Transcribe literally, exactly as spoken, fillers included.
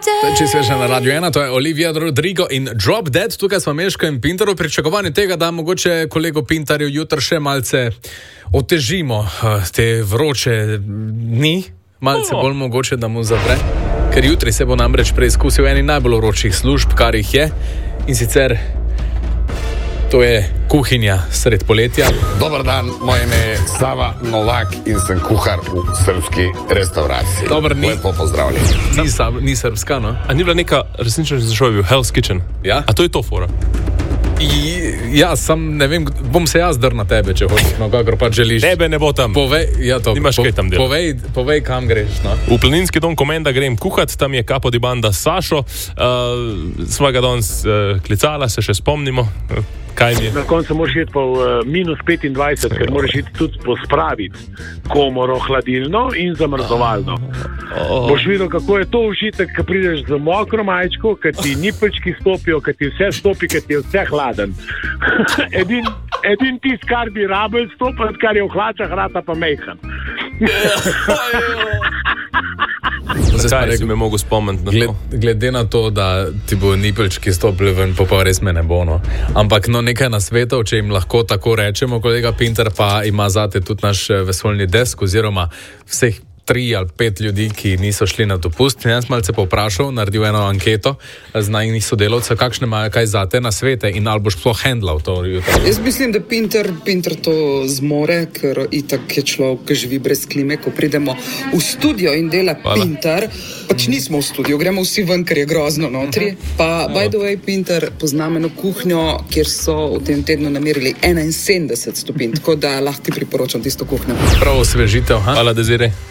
Če si več na Radio ena, to je Olivia Rodrigo in Drop Dead. Tukaj smo Meško in Pinteru. Pričakovanje tega, da mogoče kolego Pintarju jutri še malce otežimo te vroče dni, malce bolj mogoče, da mu zavre. Ker jutri se bo namreč preizkusil eni najbolj vročih služb, kar jih je. In sicer to je kuhinja sred poletja. Dobar dan, moje ime je Sava Novak in sem kuhar v srpski restauraciji. Dobar, ni. Lepo pozdravljen. Ni, ni srpska, no? A ni bila neka, resnično že šel bil Hell's Kitchen? Ja. A to je to fora? I, ja, sam ne vem, bom se jaz drl na tebe, če hočeš, no, kakor pa želiš. Tebe ne bo tam. Povej, ja, to, Nimaš po, kaj tam delati. Povej, povej, kam greš, no. V planinski dom Komenda grem kuhat, tam je kapo di banda Sašo. Uh, sva ga danes uh, klicala, se še spomnimo. Uh, kaj mi je? Na koncu moraš iti po uh, minus petindvajset, ker moraš iti tudi pospraviti komoro hladilno in zamrzovalno. Oh. Boš videl, kako je to užitek, ko prideš z mokro majčko, ko ti nipečki stopijo, ko ti vse stopi, ko ti je vse hladen. edin, edin tist, kar bi rabel stopati, kar je v hlačah, rata pa mejhan. Zakaj si me mogo spomniti na to? Gled, glede na to, da ti bo nipelčki stopili ven, pa pa res me ne bo, no. Ampak no, nekaj nasvetov, če jim lahko tako rečemo, kolega Pinter pa ima zate tudi naš vesoljni desk, oziroma vseh tri ali pet ljudi, ki niso šli na dopust. Jaz sem malce povprašal, naredil eno anketo z najnih sodelavcev, kakšne imajo kaj zate na svete in ali boš sploh handlal to jutro. Jaz mislim, da Pinter, Pinter to zmore, ker itak je človek, ki živi brez klime, ko pridemo v studio in dela Hvala. Pinter, pač nismo v studiu, gremo vsi ven, ker je grozno notri. Pa, by the way, Pinter poznam eno kuhnjo, kjer so v tem tednu namerili enainsedemdeset stopinj, tako da lahko ti priporočam tisto kuhnjo. Prav osvežitev, ha? Hvala, Desire.